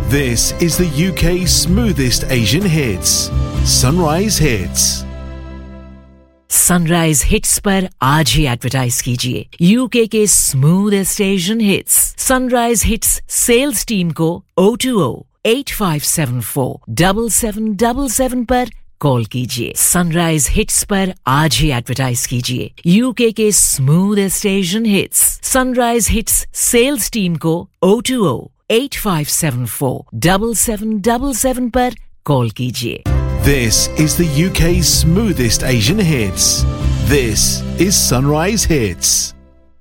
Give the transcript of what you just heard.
This is the UK's smoothest Asian hits. Sunrise Hits. Sunrise hits पर आज ही advertise कीजिए UK के smoothest Asian hits sunrise hits sales team को 020-8574-7777 पर call कीजिए सनराइज हिट्स पर आज ही एडवर्टाइज कीजिए यूके के smoothest Asian hits sunrise hits sales team को 020-8574-7777 पर कॉल कीजिए This is the UK's smoothest Asian hits. This is Sunrise Hits.